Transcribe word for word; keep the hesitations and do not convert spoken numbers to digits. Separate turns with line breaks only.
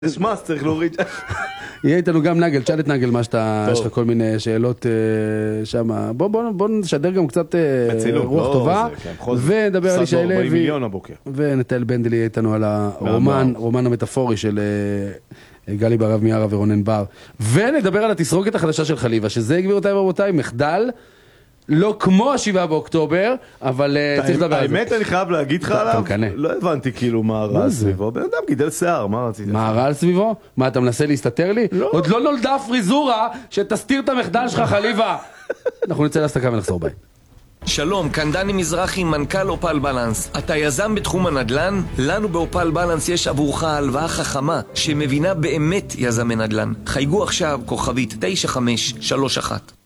תשמע, צריך להוריד.
יהיה איתנו גם נגל, תשאל את נגל מה שאתה, יש לך כל מיני שאלות שם. בוא נשדר גם קצת רוח טובה, ונדבר על ישי לוי, ונטל בנדל יהיה איתנו על הרומן, רומן המטאפורי של גלי ברב מיארה ורונן בר, ונדבר על התסרוקת החדשה של חליבה, שזה גבירותיי ורבותיי, מחדל, לא כמו השבעה באוקטובר, אבל צריך לדבר על זה.
האמת אני חייב להגיד לך עליו, לא הבנתי כאילו מה רע סביבו, בן אדם גידל שיער, מה רצית?
מה רע סביבו? מה, אתה מנסה להסתתר לי? עוד לא נולדה פריזורה שתסתיר את המחדל שלך חליבה. אנחנו נצא להסתקה ונחזור ביי.
שלום, כאן דני מזרחי, מנכ"ל אופל בלנס. אתה יזם בתחום הנדל"ן? לנו באופל בלנס יש עבורך הלוואה חכמה שמבינה באמת יזמי נדל"ן. חייגו עכשיו כוכבית תשע חמש שלוש אחת.